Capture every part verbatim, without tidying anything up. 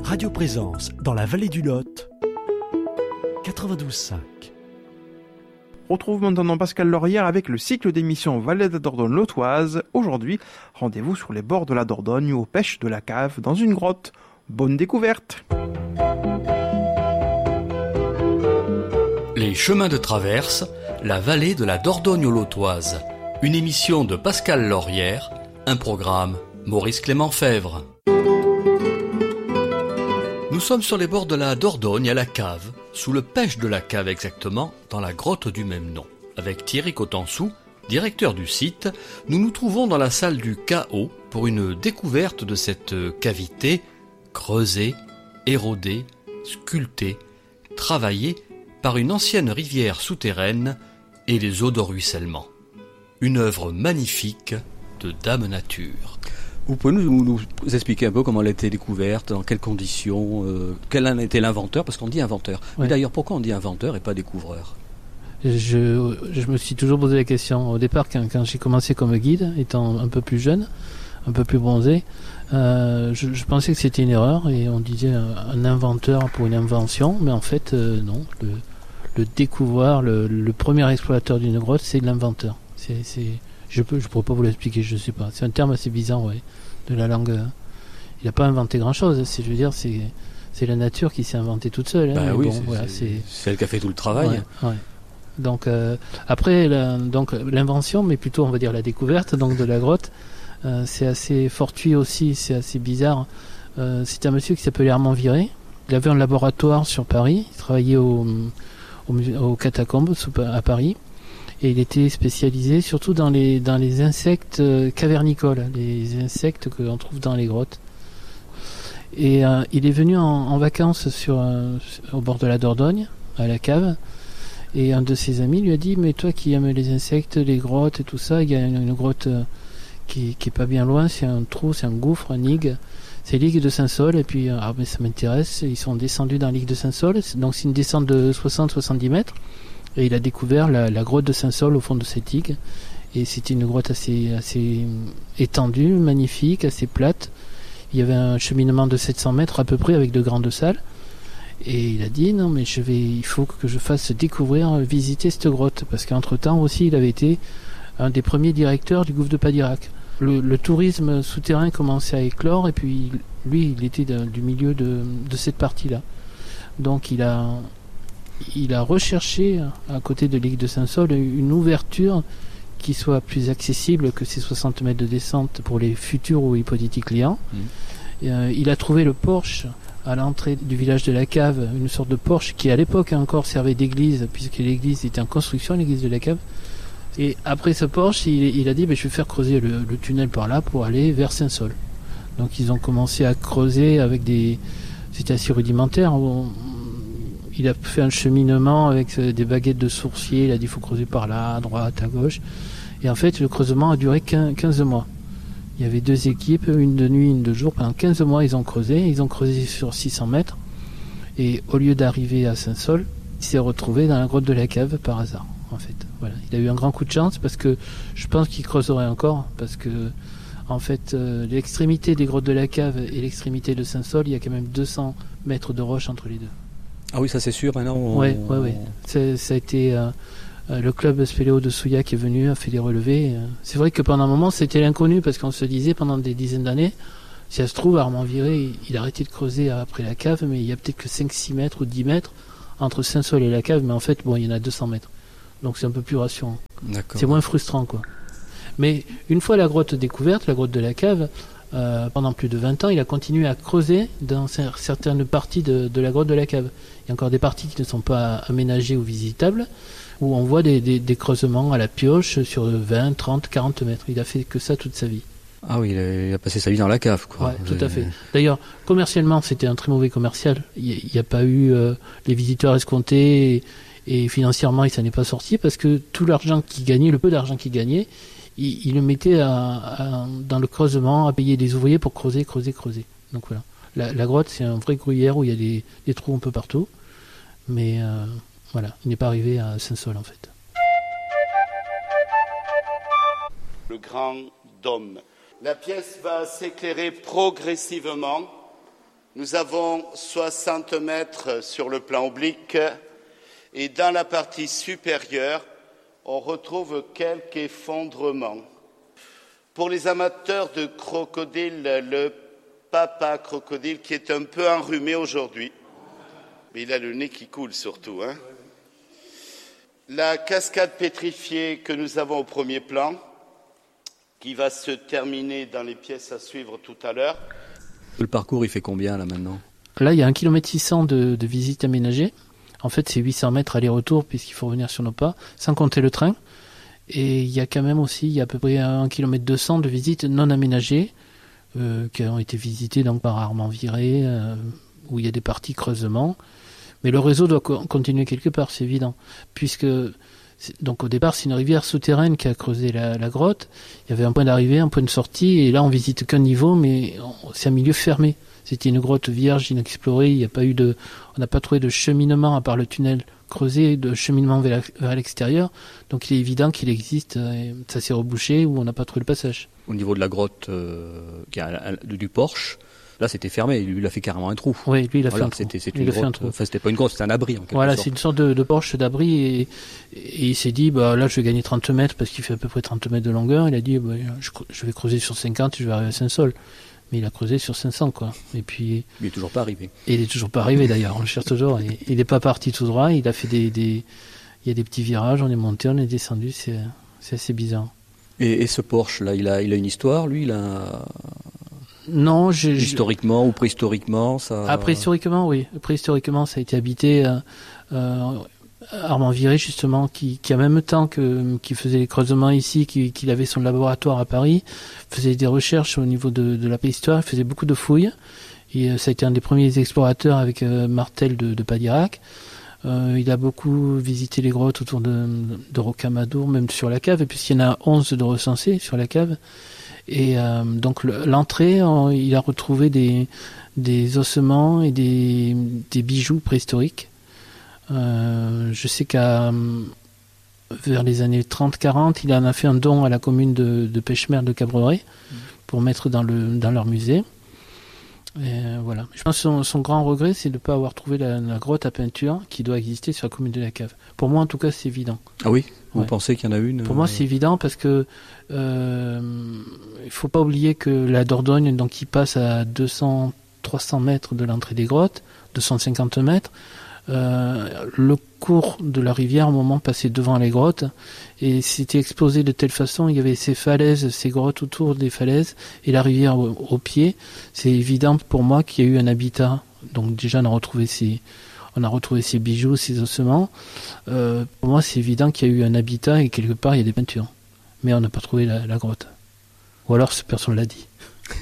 Radio Présence dans la vallée du Lot, quatre-vingt-douze cinq. On retrouve maintenant Pascal Laurière avec le cycle d'émissions Vallée de la Dordogne lotoise. Aujourd'hui, rendez-vous sur les bords de la Dordogne ou aux pêches de la Cave dans une grotte. Bonne découverte! Les chemins de traverse, la vallée de la Dordogne lotoise. Une émission de Pascal Laurière, un programme Maurice Clément Fèvre. Nous sommes sur les bords de la Dordogne à la Cave, sous le pêche de la Cave exactement, dans la grotte du même nom. Avec Thierry Cotansou, directeur du site, nous nous trouvons dans la salle du K O pour une découverte de cette cavité creusée, érodée, sculptée, travaillée par une ancienne rivière souterraine et les eaux de ruissellement. Une œuvre magnifique de Dame Nature. Vous pouvez nous, nous expliquer un peu comment elle a été découverte, dans quelles conditions, euh, quel en était l'inventeur, parce qu'on dit inventeur. Ouais. Mais d'ailleurs, pourquoi on dit inventeur et pas découvreur ? je, je me suis toujours posé la question. Au départ, quand, quand j'ai commencé comme guide, étant un peu plus jeune, un peu plus bronzé, euh, je, je pensais que c'était une erreur et on disait un, un inventeur pour une invention, mais en fait, euh, non. Le, le découvreur, le, le premier explorateur d'une grotte, c'est l'inventeur. C'est... c'est Je peux, je pourrais pas vous l'expliquer, je sais pas. C'est un terme assez bizarre, ouais, de la langue. Il n'a pas inventé grand-chose. C'est, je veux dire, c'est, c'est la nature qui s'est inventée toute seule. Hein, bah oui, bon, c'est, voilà, c'est, c'est... c'est elle qui a fait tout le travail. Ouais, ouais. Donc euh, après, la, donc l'invention, mais plutôt on va dire la découverte, donc de la grotte, euh, c'est assez fortuit aussi, c'est assez bizarre. Euh, c'est un monsieur qui s'appelait Armand Viré. Il avait un laboratoire sur Paris. Il travaillait au, au, au Catacombes à Paris. Et il était spécialisé surtout dans les, dans les insectes cavernicoles, les insectes que l'on trouve dans les grottes. Et euh, il est venu en, en vacances sur, euh, au bord de la Dordogne, à la Cave, et un de ses amis lui a dit « Mais toi qui aimes les insectes, les grottes et tout ça, il y a une, une grotte euh, qui, qui est pas bien loin, c'est un trou, c'est un gouffre, un Ig, c'est l'Ig de Saint-Saul, et puis ah, mais ça m'intéresse, ils sont descendus dans l'Ig de Saint-Saul, donc c'est une descente de soixante à soixante-dix mètres. Et il a découvert la, la grotte de Saint-Saul au fond de cette digue. Et c'était une grotte assez, assez étendue, magnifique, assez plate. Il y avait un cheminement de sept cents mètres à peu près avec de grandes salles. Et il a dit non mais je vais, il faut que je fasse découvrir, visiter cette grotte. Parce qu'entre-temps aussi il avait été un des premiers directeurs du gouffre de Padirac. Le, le tourisme souterrain commençait à éclore et puis lui il était de, du milieu de, de cette partie-là. Donc il a... Il a recherché, à côté de l'Igue de Saint-Saul, une ouverture qui soit plus accessible que ces soixante mètres de descente pour les futurs ou hypothétiques clients. Mmh. Et, euh, il a trouvé le porche à l'entrée du village de la Cave, une sorte de porche qui à l'époque encore servait d'église, puisque l'église était en construction, l'église de la Cave. Et après ce porche, il, il a dit bah, je vais faire creuser le, le tunnel par là pour aller vers Saint-Saul. Donc ils ont commencé à creuser avec des... C'était assez rudimentaire. On, Il a fait un cheminement avec des baguettes de sourcier. Il a dit il faut creuser par là, à droite, à gauche. Et en fait, le creusement a duré quinze mois. Il y avait deux équipes, une de nuit, une de jour. Pendant quinze mois, ils ont creusé. Ils ont creusé sur six cents mètres. Et au lieu d'arriver à Saint-Saul, il s'est retrouvé dans la grotte de la Cave par hasard. En fait, voilà. Il a eu un grand coup de chance parce que je pense qu'il creuserait encore. Parce que, en fait, euh, l'extrémité des grottes de la Cave et l'extrémité de Saint-Saul, il y a quand même deux cents mètres de roche entre les deux. Ah oui, ça c'est sûr. Maintenant, on... ouais, ouais, ouais. C'est, ça a été euh, le club spéléo de Souillac qui est venu, a fait des relevés. C'est vrai que pendant un moment, c'était l'inconnu parce qu'on se disait pendant des dizaines d'années, si ça se trouve, Armand Viré, il a arrêté de creuser après la Cave, mais il y a peut-être que cinq six mètres ou dix mètres entre Saint-Saul et la Cave, mais en fait, bon, il y en a deux cents mètres. Donc c'est un peu plus rassurant. D'accord. C'est moins frustrant, quoi. Mais une fois la grotte découverte, la grotte de la Cave, Euh, pendant plus de vingt ans, il a continué à creuser dans certaines parties de, de la grotte de la Cave. Il y a encore des parties qui ne sont pas aménagées ou visitables, où on voit des, des, des creusements à la pioche sur vingt, trente, quarante mètres. Il a fait que ça toute sa vie. Ah oui, il a, il a passé sa vie dans la cave, quoi. Ouais, tout à fait. D'ailleurs, commercialement, c'était un très mauvais commercial. Il n'y a pas eu euh, les visiteurs escomptés, et, et financièrement, il s'en est pas sorti, parce que tout l'argent qu'il gagnait, le peu d'argent qu'il gagnait, il, il le mettait à, à, dans le creusement, à payer des ouvriers pour creuser, creuser, creuser. Donc voilà. La, la grotte, c'est un vrai gruyère où il y a des, des trous un peu partout. Mais euh, voilà, il n'est pas arrivé à Saint-Saul, en fait. Le grand dôme. La pièce va s'éclairer progressivement, Nous avons soixante mètres sur le plan oblique et dans la partie supérieure, on retrouve quelques effondrements. Pour les amateurs de crocodile, le papa crocodile qui est un peu enrhumé aujourd'hui, mais il a le nez qui coule surtout, hein. La cascade pétrifiée que nous avons au premier plan, qui va se terminer dans les pièces à suivre tout à l'heure. Le parcours, il fait combien là maintenant ? Là, il y a un kilomètre six cents de, de visites aménagées. En fait, c'est huit cents mètres aller-retour puisqu'il faut revenir sur nos pas, sans compter le train. Et il y a quand même aussi, il y a à peu près un kilomètre deux cents de visites non aménagées euh, qui ont été visitées donc par Armand Viré, euh, où il y a des parties creusement. Mais le réseau doit co- continuer quelque part, c'est évident, puisque donc au départ c'est une rivière souterraine qui a creusé la, la grotte. Il y avait un point d'arrivée, un point de sortie, et là on visite qu'un niveau, mais on, c'est un milieu fermé. C'était une grotte vierge, inexplorée. Il n'y a pas eu de, on n'a pas trouvé de cheminement à part le tunnel creusé, de cheminement vers, vers l'extérieur. Donc il est évident qu'il existe. Et ça s'est rebouché ou on n'a pas trouvé le passage. Au niveau de la grotte euh, qui a, du porche. Là, c'était fermé. Lui, il a fait carrément un trou. Oui, lui, il a voilà, fait un trou. C'était, c'était il une a fait un grotte. trou. Enfin, c'était pas une grotte, c'était un abri en quelque voilà, sorte. c'est une sorte de, de porche d'abri et, et il s'est dit, bah là, je vais gagner trente mètres parce qu'il fait à peu près trente mètres de longueur. Il a dit, bah, je, je vais creuser sur cinquante et je vais arriver à Saint-Saul. Mais il a creusé sur cinq cents, quoi. Et puis. Il est toujours pas arrivé. Et il est toujours pas arrivé d'ailleurs. On le cherche toujours. Et, il n'est pas parti tout droit. Il a fait des, des, il y a des petits virages. On est monté, on est descendu. C'est, c'est assez bizarre. Et, et ce Porsche là, il a, il a une histoire. Lui, il a. Non, j'ai, historiquement ou préhistoriquement, ça. Ah, préhistoriquement, oui. Préhistoriquement, ça a été habité. Euh, euh, Armand Viré, justement, qui, qui en même temps que qui faisait les creusements ici, qui, qu'il avait son laboratoire à Paris, faisait des recherches au niveau de, de la préhistoire, faisait beaucoup de fouilles. Et euh, ça a été un des premiers explorateurs avec euh, Martel de, de Padirac. Euh, il a beaucoup visité les grottes autour de, de Rocamadour, même sur la cave, et puisqu'il y en a onze de recensés sur la cave. Et euh, donc le, l'entrée, on, il a retrouvé des, des ossements et des, des bijoux préhistoriques. Euh, je sais qu'à vers les années trente quarante, il en a fait un don à la commune de, de Pêche-Mer de Cabreret mmh. pour mettre dans, le, dans leur musée. Et voilà. Je pense que son, son grand regret, c'est de ne pas avoir trouvé la, la grotte à peinture qui doit exister sur la commune de la Cave. Pour moi, en tout cas, c'est évident. Ah oui ? Vous ouais. pensez qu'il y en a une ? Pour moi, c'est évident parce que euh, il faut pas oublier que la Dordogne, donc, qui passe à deux cents, trois cents mètres de l'entrée des grottes, deux cent cinquante mètres, euh, le cours de la rivière, au moment, passait devant les grottes et c'était exposé de telle façon, il y avait ces falaises, ces grottes autour des falaises et la rivière au, au pied. C'est évident pour moi qu'il y a eu un habitat. Donc déjà, on a retrouvé ces, on a retrouvé ces bijoux, ces ossements. Euh, pour moi, c'est évident qu'il y a eu un habitat et quelque part, il y a des peintures. Mais on n'a pas trouvé la, la grotte. Ou alors, cette personne l'a dit.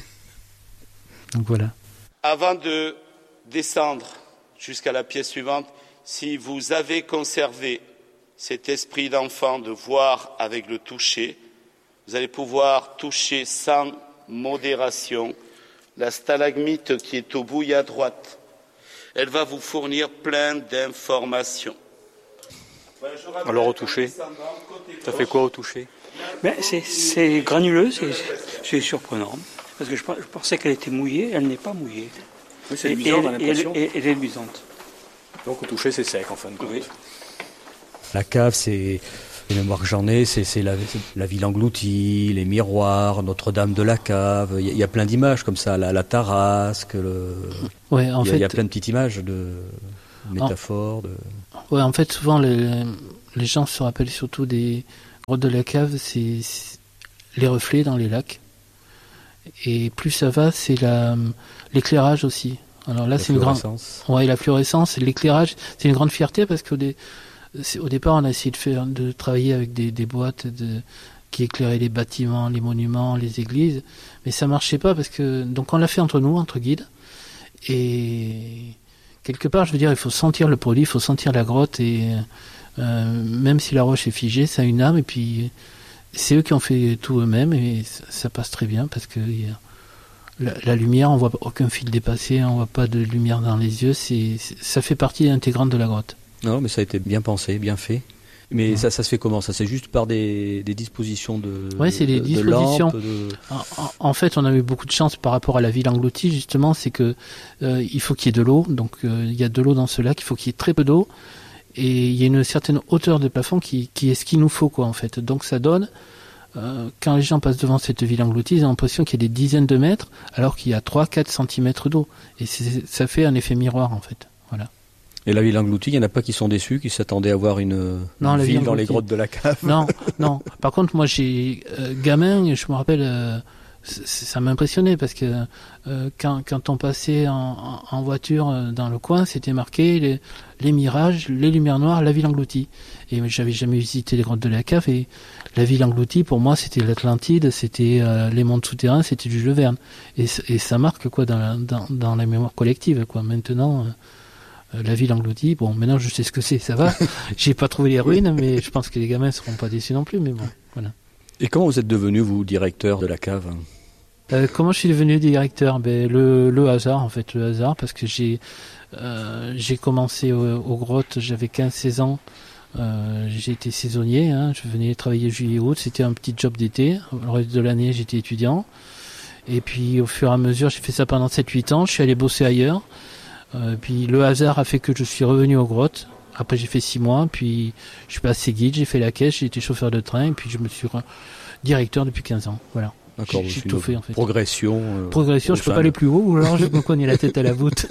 Donc voilà. Avant de descendre jusqu'à la pièce suivante, si vous avez conservé cet esprit d'enfant de voir avec le toucher, vous allez pouvoir toucher sans modération la stalagmite qui est au bout et à droite. Elle va vous fournir plein d'informations. Alors au toucher, ça fait quoi au toucher ? Ben, c'est, c'est granuleux, c'est, c'est surprenant. Parce que je, je pensais qu'elle était mouillée, elle n'est pas mouillée. Oui, c'est et, luisant, et, on a l'impression. Et, et, et elle est luisante. Donc au toucher, c'est sec en fin de compte. Oui. La cave, c'est, les mémoires que j'en ai, c'est, c'est la, la ville engloutie, les miroirs, Notre-Dame de la Cave. Il y, y a plein d'images comme ça, la, la Tarasque. Le... Ouais, en il y a, fait, il y a plein de petites images de métaphores. De... Ouais, en fait, souvent les, les gens se rappellent surtout des grottes de la Cave, c'est, c'est les reflets dans les lacs. Et plus ça va, c'est la, l'éclairage aussi. Alors là, la c'est une grande. Ouais, la fluorescence, l'éclairage, c'est une grande fierté parce qu'au dé... au départ, on a essayé de faire, de travailler avec des, des boîtes de... qui éclairaient les bâtiments, les monuments, les églises, mais ça marchait pas parce que donc on l'a fait entre nous, entre guides, et quelque part, je veux dire, il faut sentir le produit, il faut sentir la grotte et euh, même si la roche est figée, ça a une âme et puis c'est eux qui ont fait tout eux-mêmes et ça, ça passe très bien parce que y a La, la lumière, on voit aucun fil dépassé, on voit pas de lumière dans les yeux, c'est, c'est, ça fait partie intégrante de la grotte. Non, mais ça a été bien pensé, bien fait. Mais Ouais. ça, ça se fait comment? Ça, c'est juste par des, des dispositions de, Ouais, c'est des de, de dispositions. lampes, de... En, en- en fait, on a eu beaucoup de chance par rapport à la ville engloutie, justement, c'est que euh, il faut qu'il y ait de l'eau. Donc, euh, il y a de l'eau dans ce lac, il faut qu'il y ait très peu d'eau. Et il y a une certaine hauteur de plafond qui, qui est ce qu'il nous faut, quoi, en fait. Donc, ça donne, euh, quand les gens passent devant cette ville engloutie, ils ont l'impression qu'il y a des dizaines de mètres, alors qu'il y a trois à quatre centimètres d'eau. Et c'est, ça fait un effet miroir, en fait. Voilà. Et la ville engloutie, il n'y en a pas qui sont déçus, qui s'attendaient à voir une, Non, une la ville ville dans les engloutie. grottes de la cave. Non, non. Par contre, moi, j'ai euh, gamin, je me rappelle, euh, c- ça m'impressionnait parce que euh, quand, quand on passait en, en- en voiture euh, dans le coin, c'était marqué les, les mirages, les lumières noires, la ville engloutie. Et j'avais jamais visité les grottes de la cave et la ville engloutie, pour moi, c'était l'Atlantide, c'était euh, les mondes souterrains, c'était du Jules Verne. Et, c- et ça marque quoi dans la, dans, dans la mémoire collective, quoi. Maintenant. Euh, Euh, la ville engloutie, bon, maintenant je sais ce que c'est, ça va. J'ai pas trouvé les ruines, mais je pense que les gamins seront pas déçus non plus, mais bon, voilà. Et comment vous êtes devenu, vous, directeur de la cave? Euh, comment je suis devenu directeur? Ben, le, le hasard, en fait, le hasard, parce que j'ai, euh, j'ai commencé au- aux grottes, j'avais quinze seize ans, euh, j'ai été saisonnier, hein, je venais travailler juillet-août, c'était un petit job d'été, le reste de l'année j'étais étudiant, et puis au fur et à mesure, j'ai fait ça pendant sept huit ans, je suis allé bosser ailleurs. Euh, puis le hasard a fait que je suis revenu aux grottes. Après j'ai fait six mois, puis je suis passé guide, j'ai fait la caisse, j'ai été chauffeur de train, et puis je me suis re- directeur depuis quinze ans. Voilà. D'accord, J'ai- j'ai c'est tout une fait, en fait. Progression. euh, Progression, au je peux sein pas de- aller plus haut, ou alors je me cogne la tête à la voûte.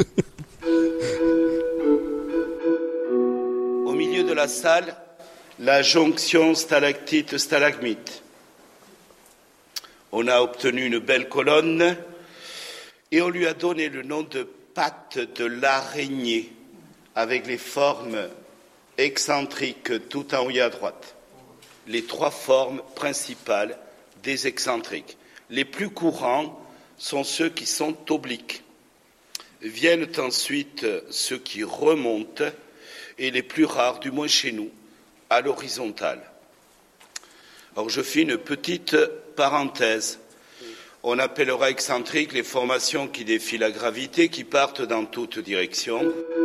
Au milieu de la salle, la jonction stalactite-stalagmite. On a obtenu une belle colonne et on lui a donné le nom de patte de l'araignée avec les formes excentriques tout en haut à droite. Les trois formes principales des excentriques. Les plus courants sont ceux qui sont obliques. Viennent ensuite ceux qui remontent et les plus rares, du moins chez nous, à l'horizontale. Alors je fais une petite parenthèse. On appellera excentriques les formations qui défient la gravité, qui partent dans toutes directions.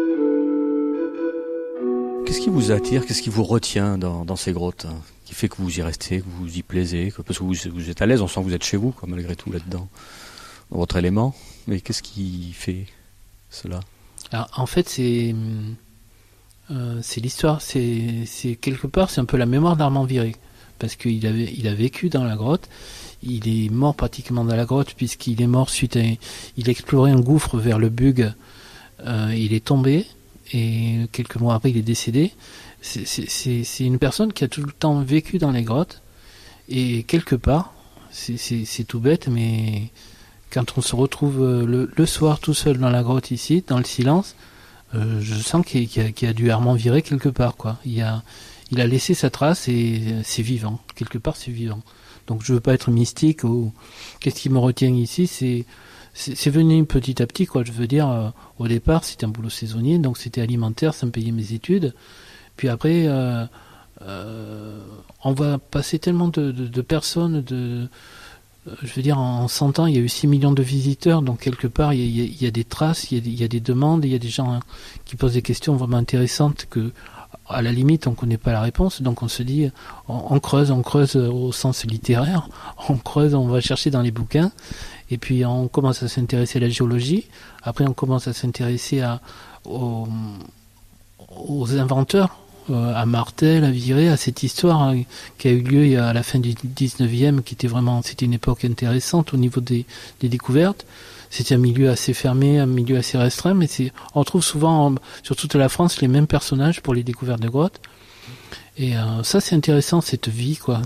Qu'est-ce qui vous attire, qu'est-ce qui vous retient dans, dans ces grottes, hein, qui fait que vous y restez, que vous y plaisez, que, parce que vous, vous êtes à l'aise, on sent que vous êtes chez vous, quoi, malgré tout, là-dedans, dans votre élément. Mais qu'est-ce qui fait cela? Alors, en fait, c'est, euh, c'est l'histoire, c'est, c'est quelque part, c'est un peu la mémoire d'Armand Viré, parce qu'il avait, il a vécu dans la grotte. Il est mort pratiquement dans la grotte puisqu'il est mort suite à... Il explorait un gouffre vers le Bug. Euh, il est tombé et quelques mois après il est décédé. C'est, c'est, c'est, c'est une personne qui a tout le temps vécu dans les grottes et quelque part, c'est, c'est, c'est tout bête, mais quand on se retrouve le, le soir tout seul dans la grotte ici, dans le silence, euh, je sens qu'il y, a, qu'il y a du Armand Viré quelque part, quoi. Il y a, il a laissé sa trace et c'est vivant. Quelque part c'est vivant. Donc je veux pas être mystique ou qu'est-ce qui me retient ici, c'est, c'est c'est venu petit à petit, quoi. Je veux dire, euh, au départ c'était un boulot saisonnier, donc c'était alimentaire, ça me payait mes études. Puis après, euh, euh, on va passer tellement de, de, de personnes, de, euh, je veux dire, en cent ans, il y a eu six millions de visiteurs, donc quelque part il y a, il y a des traces, il y a des, il y a des demandes, il y a des gens, hein, qui posent des questions vraiment intéressantes que à la limite, on ne connaît pas la réponse, donc on se dit, on, on creuse, on creuse au sens littéraire, on creuse, on va chercher dans les bouquins, et puis on commence à s'intéresser à la géologie, après on commence à s'intéresser à, aux, aux inventeurs, euh, à Martel, à Viré, à cette histoire, hein, qui a eu lieu à la fin du dix-neuvième, qui était vraiment, c'était une époque intéressante au niveau des, des découvertes. C'était un milieu assez fermé, un milieu assez restreint, mais c'est, on trouve souvent, sur toute la France, les mêmes personnages pour les découvertes de grottes. Et euh, ça, c'est intéressant, cette vie, quoi.